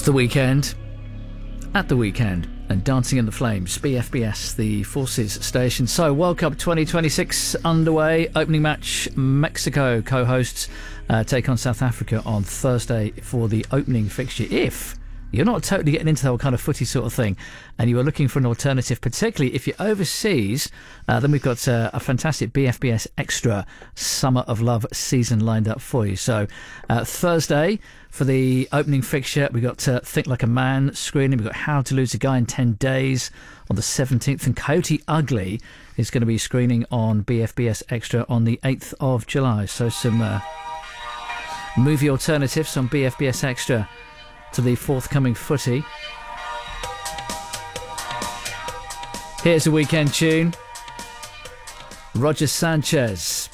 It's the weekend, at the weekend, and Dancing in the Flames, BFBS, the Forces station. So, World Cup 2026 underway. Opening match, Mexico co-hosts take on South Africa on Thursday for the opening fixture. If you're not totally getting into that kind of footy sort of thing and you are looking for an alternative, particularly if you're overseas, then we've got a fantastic BFBS Extra Summer of Love season lined up for you. So Thursday for the opening fixture, we've got Think Like a Man screening. We've got How to Lose a Guy in 10 Days on the 17th, and Coyote Ugly is going to be screening on BFBS Extra on the 8th of July. So some movie alternatives on BFBS Extra to the forthcoming footy. Here's a weekend tune. Roger Sanchez.